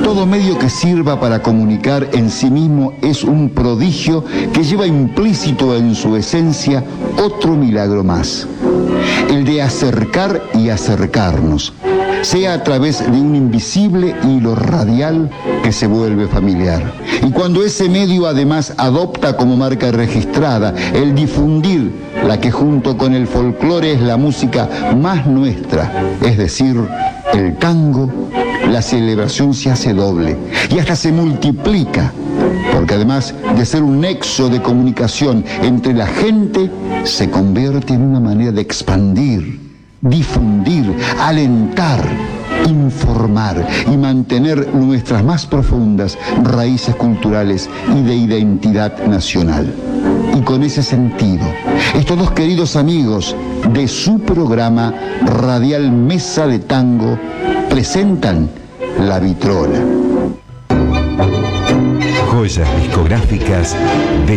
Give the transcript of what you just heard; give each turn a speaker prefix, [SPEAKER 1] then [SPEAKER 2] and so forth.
[SPEAKER 1] Todo medio que sirva para comunicar en sí mismo es un prodigio que lleva implícito en su esencia otro milagro más, el de acercar y acercarnos, sea a través de un invisible hilo radial que se vuelve familiar. Y cuando ese medio además adopta como marca registrada el difundir la que junto con el folclore es la música más nuestra, es decir, el tango, la celebración se hace doble y hasta se multiplica, porque además de ser un nexo de comunicación entre la gente, se convierte en una manera de expandir, difundir, alentar, informar y mantener nuestras más profundas raíces culturales y de identidad nacional. Y con ese sentido, estos dos queridos amigos de su programa radial Mesa de Tango presentan La Vitrola.
[SPEAKER 2] Joyas discográficas de